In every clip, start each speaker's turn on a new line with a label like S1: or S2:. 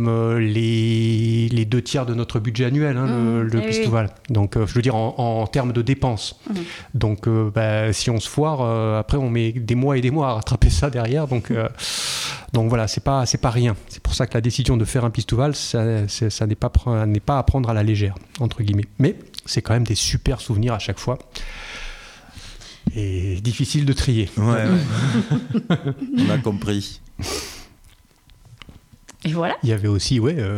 S1: même les 2/3 de notre budget annuel, le Pistouval. Donc, je veux dire, en termes de dépenses. Donc, si on se foire, après, on met des mois et des mois à rattraper ça derrière. Donc voilà, c'est pas rien. C'est pour ça que la décision de faire un Pistouval, ça n'est pas à prendre à la légère, entre guillemets. Mais c'est quand même des super souvenirs à chaque fois. Et difficile de trier.
S2: Ouais. On a compris.
S3: Et voilà.
S1: Il y avait aussi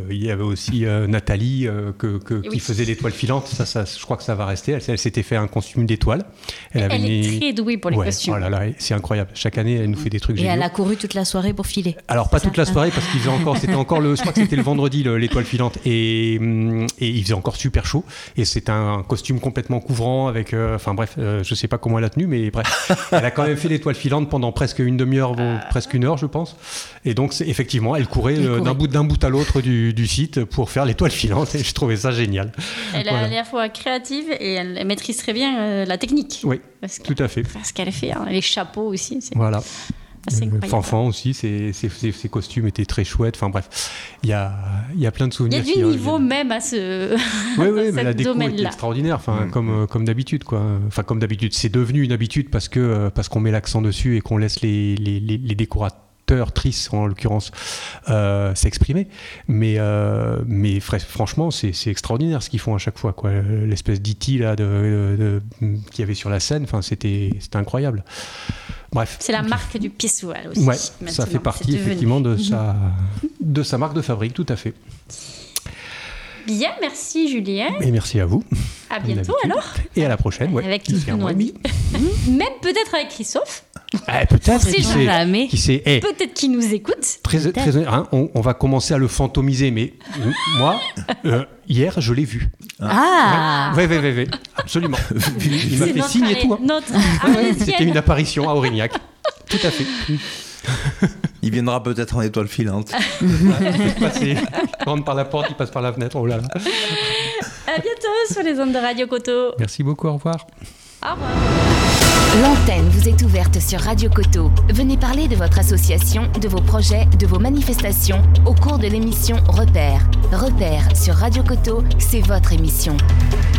S1: Nathalie qui faisait l'étoile filante. Ça, je crois que ça va rester. Elle s'était fait un costume d'étoile.
S3: Elle est très douée pour les costumes.
S1: Oh là là, c'est incroyable. Chaque année, elle nous fait des trucs géniaux.
S4: Et elle a couru toute la soirée pour filer.
S1: Alors pas toute la soirée parce qu'il faisait encore, je crois que c'était le vendredi l'étoile filante et il faisait encore super chaud et c'était un costume complètement couvrant avec, je sais pas comment elle a tenu, mais bref, elle a quand même fait l'étoile filante pendant presque une demi-heure, presque une heure, je pense. Et donc effectivement, elle courait. D'un bout à l'autre du site pour faire l'étoile filante et je trouvais ça génial.
S3: Elle est à la fois créative et elle maîtrise très bien la technique.
S1: Oui, tout à fait.
S3: Ce qu'elle fait, les chapeaux aussi.
S1: Voilà.
S3: Fanfan
S1: aussi, ses costumes étaient très chouettes. Enfin bref, il y a plein de souvenirs.
S3: Il y a du niveau même à ce
S1: mais la déco est extraordinaire. Enfin, comme d'habitude, quoi. Enfin, comme d'habitude, c'est devenu une habitude parce qu'on met l'accent dessus et qu'on laisse les décorateurs, Triss en l'occurrence, s'exprimer, mais franchement c'est extraordinaire ce qu'ils font à chaque fois, quoi. L'espèce d'E.T. là qu'il y avait sur la scène, enfin c'était incroyable. Bref,
S3: c'est la marque du Pistouval aussi.
S1: Ouais, ça fait partie effectivement de sa marque de fabrique, tout à fait.
S3: Bien, merci Julien.
S1: Et merci à vous.
S3: À bientôt alors.
S1: Et à la prochaine.
S3: Avec Christophe. Même peut-être avec Christophe.
S1: Peut-être,
S4: qui
S1: sait.
S3: Peut-être qu'il nous écoute.
S1: Très, on va commencer à le fantomiser, mais moi, hier, je l'ai vu.
S4: Ah
S1: Oui, absolument. Il m'a fait signe et tout. C'était une apparition à Aurignac. Tout à fait.
S2: Il viendra peut-être en étoile filante.
S1: Il rentre par la porte, il passe par la fenêtre. Oh là là.
S3: À bientôt sur les ondes de Radio Coteau.
S1: Merci beaucoup, au revoir.
S3: Au revoir.
S4: L'antenne vous est ouverte sur Radio Coteau. Venez parler de votre association, de vos projets, de vos manifestations au cours de l'émission Repères. Repères sur Radio Coteau, c'est votre émission.